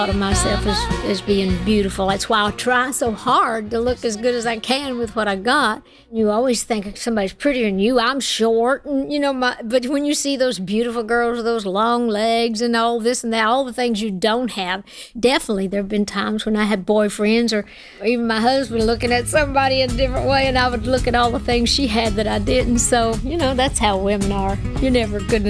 thought of myself as being beautiful. That's why I try so hard to look as good as I can with what I got. You always think somebody's prettier than you. I'm short, and but when you see those beautiful girls with those long legs and all this and that, all the things you don't have, definitely there have been times when I had boyfriends or even my husband looking at somebody in a different way, and I would look at all the things she had that I didn't. So, that's how women are. You're never good enough